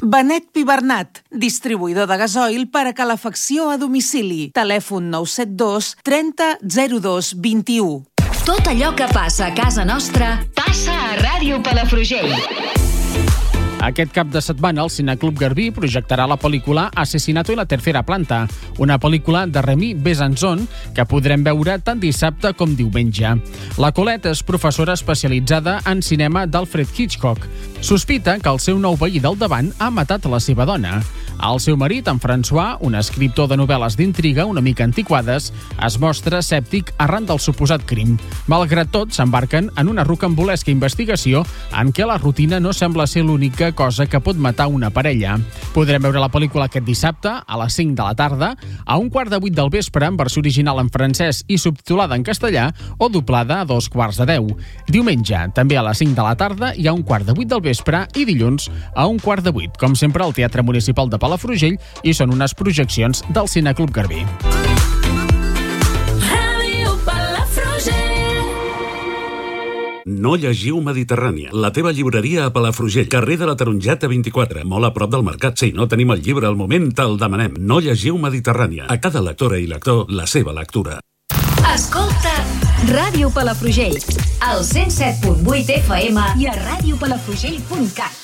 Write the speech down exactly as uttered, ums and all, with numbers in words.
Benet Pibernat, distribuïdor de gasoil per a calefacció a domicili. Telèfon nou set dos trenta zero dos vint u. Tot allò que passa a casa nostra passa a Ràdio Palafrugell. Aquest cap de setmana el Cineclub Garbí projectarà la pel·lícula Asesinato en la tercera planta, una pel·lícula de Remy Besançon que podrem veure tant dissabte com diumenge. La Colette és professora especialitzada en cinema d'Alfred Hitchcock. Sospita que el seu nou veí del davant ha matat la seva dona. El seu marit, en François, un escriptor de novel·les d'intriga una mica antiquades, es mostra escèptic arran del suposat crim. Malgrat tot, s'embarquen en una rocambolesca investigació en què la rutina no sembla ser l'única cosa que pot matar una parella. Podrem veure la pel·lícula aquest dissabte a les cinc de la tarda, a un quart de vuit del vespre en versió original en francès i subtitulada en castellà o doblada a dos quarts de deu. Diumenge, també a les cinc de la tarda i a un quart de vuit del vespre i dilluns a un quart de vuit, com sempre al Teatre Municipal de Palafrugell, i són unes projeccions del Cineclub Garbí. No llegiu Mediterrània, la teva llibreria a Palafrugell, carrer de la Tarongeta vint-i-quatre, molt a prop del mercat. Si no tenim el llibre al moment, te'l demanem. No llegiu Mediterrània. A cada lectora i lector, la seva lectura. Escolta Ràdio Palafrugell, al cent set punt vuit F M i a ràdio palafrugell punt cat.